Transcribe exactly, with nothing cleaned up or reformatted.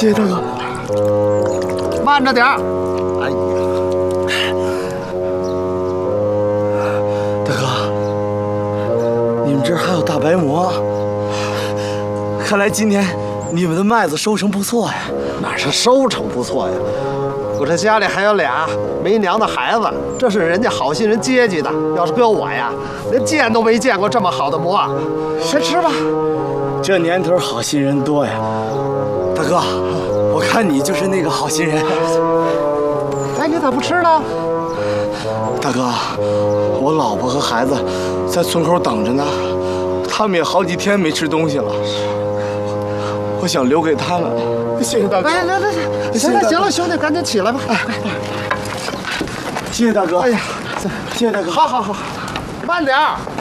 谢谢大哥。 慢着点儿。 哎呀，大哥，你们这儿还有大白馍，看来今年你们的麦子收成不错呀。 哪是收成不错呀？我这家里还有俩没娘的孩子，这是人家好心人接济的。要是搁我呀，连见都没见过这么好的馍。先吃吧。 这年头好心人多呀，大哥，我看你就是那个好心人。 哎，你咋不吃呢？ 大哥，我老婆和孩子在村口等着呢，他们也好几天没吃东西了，我想留给他们。谢谢大哥。 来来来来，行了行了，兄弟，赶紧起来吧。哎， 谢谢大哥。 哎呀， 谢谢大哥。 好好好，慢点儿。